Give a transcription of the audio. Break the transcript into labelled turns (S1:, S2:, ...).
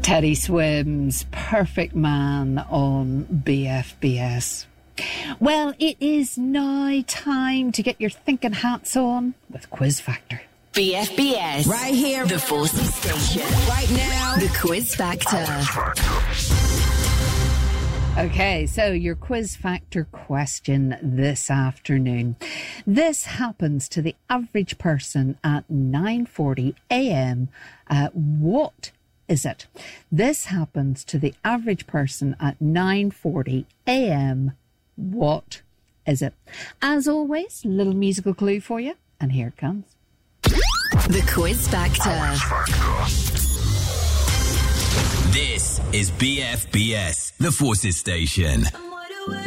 S1: Teddy Swims, Perfect Man on BFBS. Well, it is now time to get your thinking hats on with Quiz Factor.
S2: BFBS.
S3: Right here.
S2: The Forces Station.
S3: Right now.
S2: The Quiz Factor.
S1: Okay, so your Quiz Factor question this afternoon. This happens to the average person at 9:40 a.m. What is it? This happens to the average person at 9:40 a.m. What is it? As always, a little musical clue for you, and here it comes.
S2: The Quiz Factor.
S4: This is BFBS, the Forces Station.